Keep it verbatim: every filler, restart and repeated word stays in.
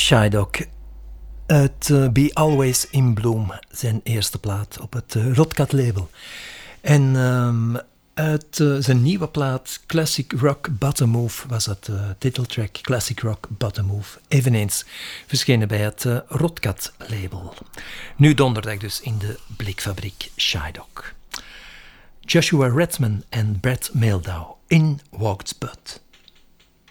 Shydog uit uh, Be Always in Bloom, zijn eerste plaat op het uh, Rotcat label. En um, uit uh, zijn nieuwe plaat Classic Rock Bottom Move was het uh, titeltrack Classic Rock Bottom Move, eveneens verschenen bij het uh, Rotcat label. Nu donderdag dus in de Blikfabriek Shydog. Joshua Redman en Brett Mehldau, In Walks Bud.